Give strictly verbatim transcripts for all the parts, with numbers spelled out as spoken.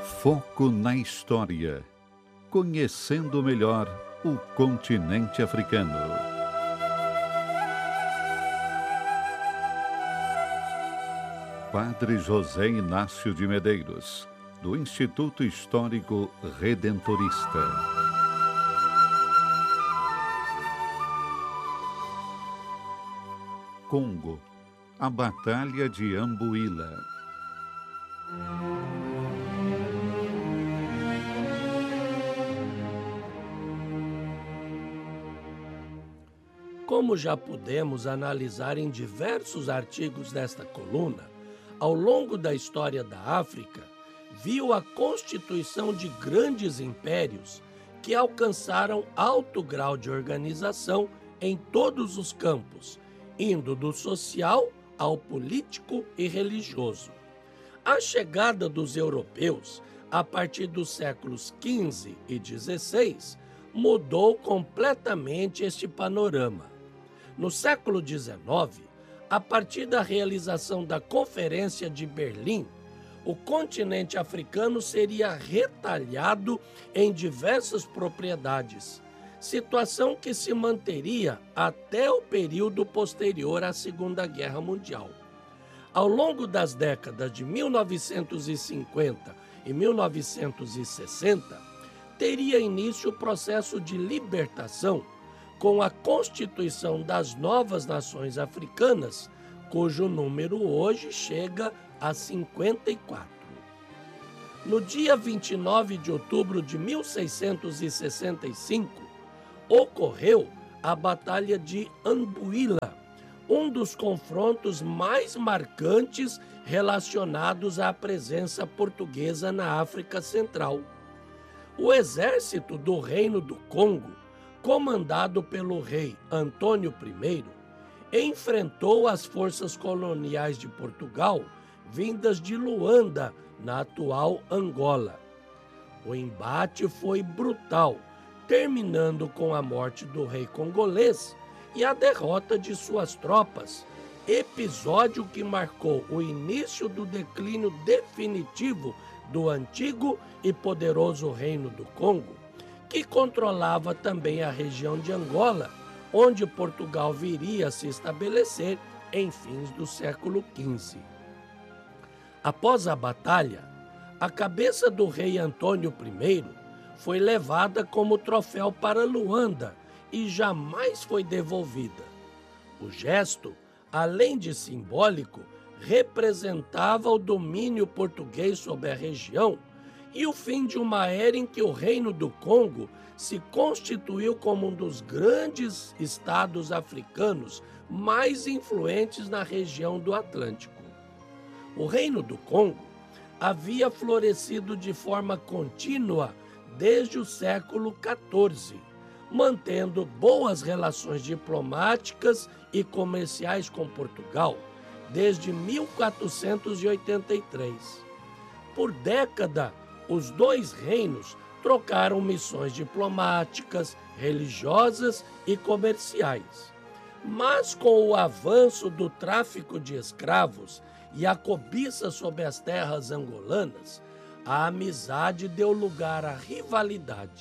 Foco na história. Conhecendo melhor o continente africano. Padre José Inácio de Medeiros, do Instituto Histórico Redentorista. Congo, a Batalha de Ambuila. Como já pudemos analisar em diversos artigos desta coluna, ao longo da história da África, viu a constituição de grandes impérios que alcançaram alto grau de organização em todos os campos, indo do social ao político e religioso. A chegada dos europeus, a partir dos séculos quinze e dezesseis, mudou completamente este panorama. No século dezenove, a partir da realização da Conferência de Berlim, o continente africano seria retalhado em diversas propriedades, situação que se manteria até o período posterior à Segunda Guerra Mundial. Ao longo das décadas de mil novecentos e cinquenta e mil novecentos e sessenta, teria início o processo de libertação com a constituição das novas nações africanas, cujo número hoje chega a cinquenta e quatro. No dia vinte e nove de outubro de mil seiscentos e sessenta e cinco, ocorreu a Batalha de Ambuila, um dos confrontos mais marcantes relacionados à presença portuguesa na África Central. O exército do Reino do Congo, comandado pelo rei Antônio I, enfrentou as forças coloniais de Portugal vindas de Luanda, na atual Angola. O embate foi brutal, terminando com a morte do rei congolês e a derrota de suas tropas, episódio que marcou o início do declínio definitivo do antigo e poderoso Reino do Congo, que controlava também a região de Angola, onde Portugal viria a se estabelecer em fins do século quinze. Após a batalha, a cabeça do rei Antônio I foi levada como troféu para Luanda e jamais foi devolvida. O gesto, além de simbólico, representava o domínio português sobre a região e o fim de uma era em que o Reino do Congo se constituiu como um dos grandes estados africanos mais influentes na região do Atlântico. O Reino do Congo havia florescido de forma contínua desde o século quatorze, mantendo boas relações diplomáticas e comerciais com Portugal desde mil quatrocentos e oitenta e três. Por década, os dois reinos trocaram missões diplomáticas, religiosas e comerciais. Mas com o avanço do tráfico de escravos e a cobiça sobre as terras angolanas, a amizade deu lugar à rivalidade.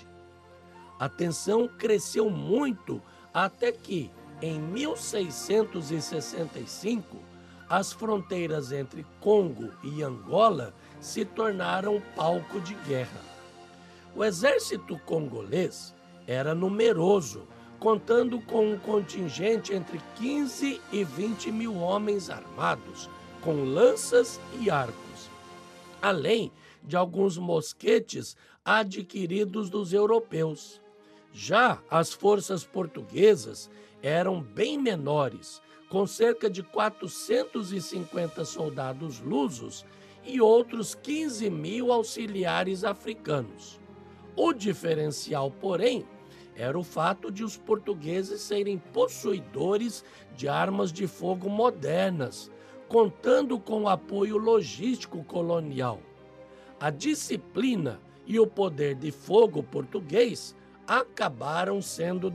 A tensão cresceu muito até que, em mil seiscentos e sessenta e cinco, as fronteiras entre Congo e Angola se tornaram palco de guerra. O exército congolês era numeroso, contando com um contingente entre quinze e vinte mil homens armados, com lanças e arcos, além de alguns mosquetes adquiridos dos europeus. Já as forças portuguesas eram bem menores, com cerca de quatrocentos e cinquenta soldados lusos e outros quinze mil auxiliares africanos. O diferencial, porém, era o fato de os portugueses serem possuidores de armas de fogo modernas, contando com o apoio logístico colonial. A disciplina e o poder de fogo português acabaram sendo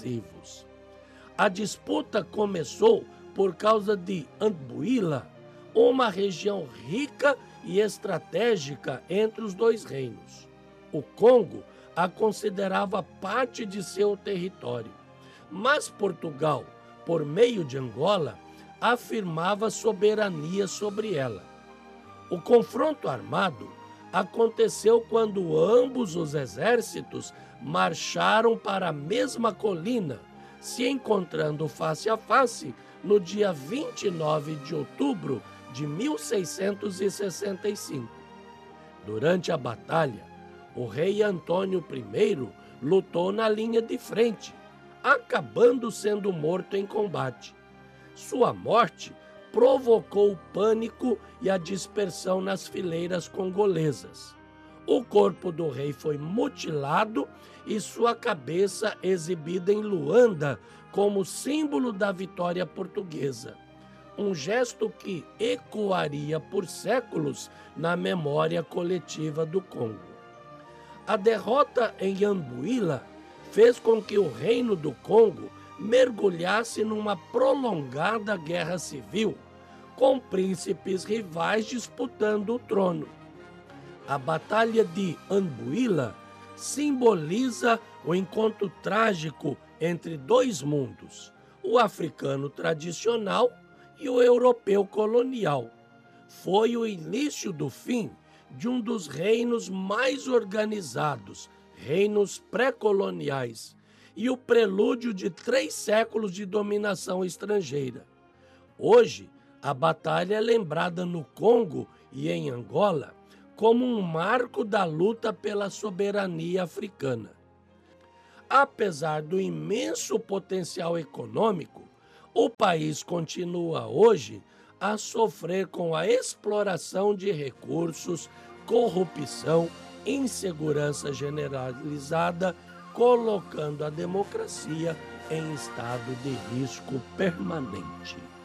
decisivos. A disputa começou por causa de Ambuila, uma região rica e estratégica entre os dois reinos. O Congo a considerava parte de seu território, mas Portugal, por meio de Angola, afirmava soberania sobre ela. O confronto armado aconteceu quando ambos os exércitos marcharam para a mesma colina, se encontrando face a face no dia vinte e nove de outubro de mil seiscentos e sessenta e cinco. Durante a batalha, o rei Antônio I lutou na linha de frente, acabando sendo morto em combate. Sua morte provocou o pânico e a dispersão nas fileiras congolesas. O corpo do rei foi mutilado e sua cabeça exibida em Luanda como símbolo da vitória portuguesa. Um gesto que ecoaria por séculos na memória coletiva do Congo. A derrota em Ambuila fez com que o Reino do Congo mergulhasse numa prolongada guerra civil, com príncipes rivais disputando o trono. A Batalha de Ambuila simboliza o encontro trágico entre dois mundos, o africano tradicional e o europeu colonial. Foi o início do fim de um dos reinos mais organizados, reinos pré-coloniais, e o prelúdio de três séculos de dominação estrangeira. Hoje, a batalha é lembrada no Congo e em Angola como um marco da luta pela soberania africana. Apesar do imenso potencial econômico, o país continua hoje a sofrer com a exploração de recursos, corrupção, insegurança generalizada, colocando a democracia em estado de risco permanente.